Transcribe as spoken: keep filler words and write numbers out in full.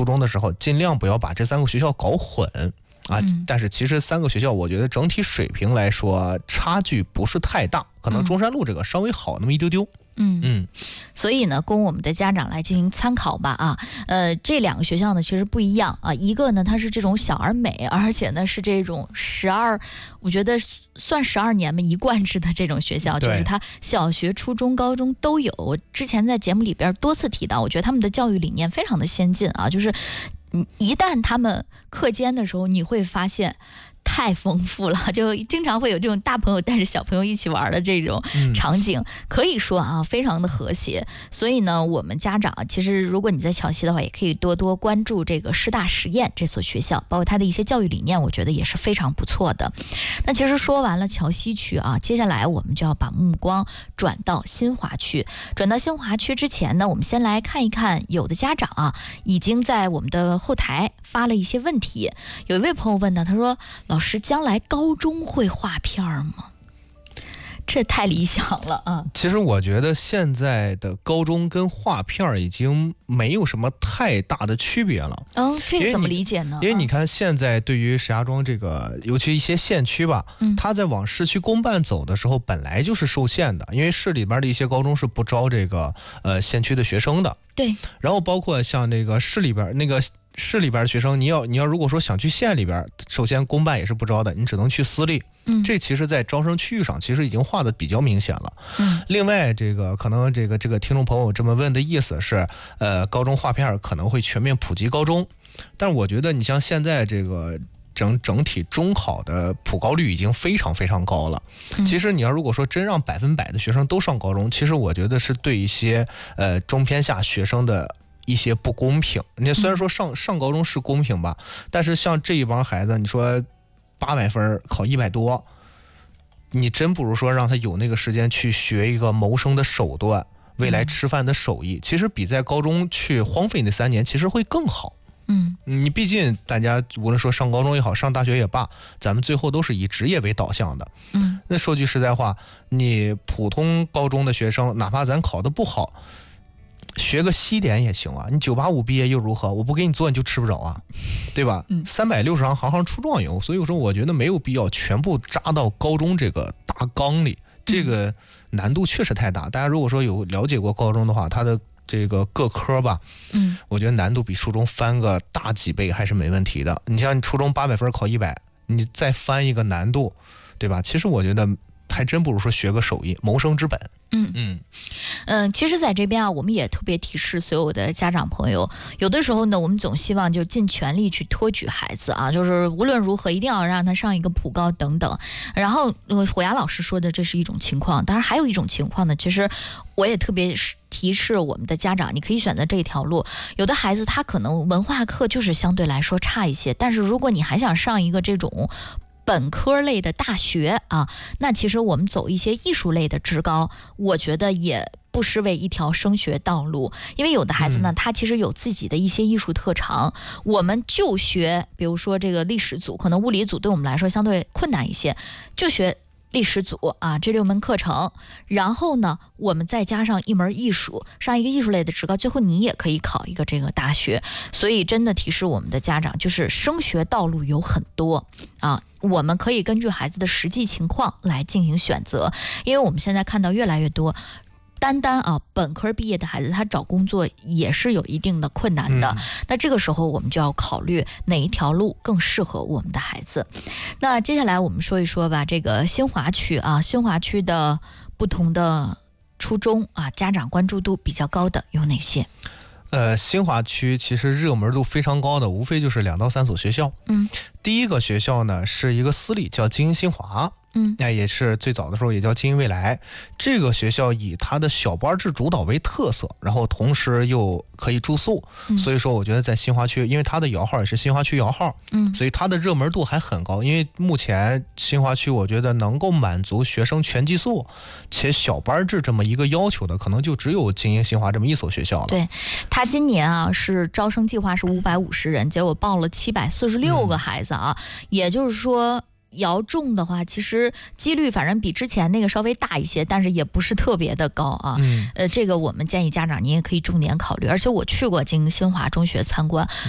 初中的时候，尽量不要把这三个学校搞混啊。 嗯、 但是其实三个学校，我觉得整体水平来说差距不是太大，可能中山路这个稍微好那么一丢丢。 嗯嗯， 所以呢，供我们的家长来进行参考吧啊。呃，这两个学校呢其实不一样啊，一个呢它是这种小而美，而且呢是这种十二，我觉得算十二年嘛一贯制的这种学校，就是它小学、初中、高中都有。我之前在节目里边多次提到，我觉得他们的教育理念非常的先进啊，就是一旦他们课间的时候，你会发现。太丰富了，就经常会有这种大朋友带着小朋友一起玩的这种场景，嗯、可以说啊，非常的和谐。所以呢，我们家长其实如果你在桥西的话，也可以多多关注这个师大实验这所学校，包括它的一些教育理念，我觉得也是非常不错的。那其实说完了桥西区啊，接下来我们就要把目光转到新华区。转到新华区之前呢，我们先来看一看，有的家长啊已经在我们的后台发了一些问题。有一位朋友问呢，他说。老师，将来高中会划片吗？这太理想了啊！ 其实我觉得现在的高中跟划片已经没有什么太大的区别了。 哦，这个怎么理解呢？ 因为你看，现在对于石家庄这个，尤其一些县区吧，嗯，它在往市区公办走的时候，本来就是受限的，因为市里边的一些高中是不招这个呃县区的学生的。 对。 然后包括像那个市里边那个。市里边的学生，你要你要如果说想去县里边，首先公办也是不招的，你只能去私立。嗯，这其实在招生区域上其实已经划的比较明显了。嗯，另外这个可能这个这个听众朋友这么问的意思是，呃，高中划片可能会全面普及高中，但是我觉得你像现在这个整整体中考的普高率已经非常非常高了。嗯、其实你要如果说真让百分百的学生都上高中，其实我觉得是对一些呃中偏下学生的。一些不公平，你虽然说上上高中是公平吧，但是像这一帮孩子，你说八百分考一百多，你真不如说让他有那个时间去学一个谋生的手段，未来吃饭的手艺，其实比在高中去荒废那三年其实会更好。嗯，你毕竟大家无论说上高中也好，上大学也罢，咱们最后都是以职业为导向的。嗯，那说句实在话，你普通高中的学生，哪怕咱考得不好。学个西点也行啊，你九八五毕业又如何？我不给你做你就吃不着啊，对吧？三百六十行，行行出状元。所以说，我觉得没有必要全部扎到高中这个大纲里，这个难度确实太大。大家如果说有了解过高中的话，它的这个各科吧，嗯，我觉得难度比初中翻个大几倍还是没问题的。你像你初中八百分考一百，你再翻一个难度，对吧？其实我觉得还真不如说学个手艺，谋生之本。 嗯嗯嗯，其实在这边啊，我们也特别提示所有的家长朋友，有的时候呢，我们总希望就尽全力去托举孩子啊，就是无论如何一定要让他上一个普高等等。然后虎牙老师说的这是一种情况，当然还有一种情况呢，其实我也特别提示我们的家长，你可以选择这条路。有的孩子他可能文化课就是相对来说差一些，但是如果你还想上一个这种本科类的大学啊，那其实我们走一些艺术类的职高，我觉得也不失为一条升学道路。因为有的孩子呢，他其实有自己的一些艺术特长，我们就学，比如说这个历史组，可能物理组对我们来说相对困难一些，就学历史组啊，这六门课程，然后呢，我们再加上一门艺术，上一个艺术类的职高，最后你也可以考一个这个大学。所以真的提示我们的家长，就是升学道路有很多啊，我们可以根据孩子的实际情况来进行选择。因为我们现在看到越来越多单单啊本科毕业的孩子，他找工作也是有一定的困难的、嗯、那这个时候我们就要考虑哪一条路更适合我们的孩子。那接下来我们说一说吧，这个新华区啊，新华区的不同的初中啊，家长关注度比较高的有哪些？ 呃，新华区其实热门度非常高的，无非就是两到三所学校。嗯，第一个学校呢是一个私立，叫精英新华。嗯，那也是最早的时候也叫精英未来。这个学校以它的小班制主导为特色，然后同时又可以住宿、嗯、所以说我觉得在新华区，因为它的摇号也是新华区摇号，嗯，所以它的热门度还很高。因为目前新华区我觉得能够满足学生全寄宿且小班制这么一个要求的，可能就只有精英新华这么一所学校了。 对，它今年啊是招生计划是五百五十人，结果报了七百四十六个孩子啊、嗯、也就是说摇中的话，其实几率反正比之前那个稍微大一些，但是也不是特别的高啊。嗯，呃，这个我们建议家长您也可以重点考虑。而且我去过精英新华中学参观，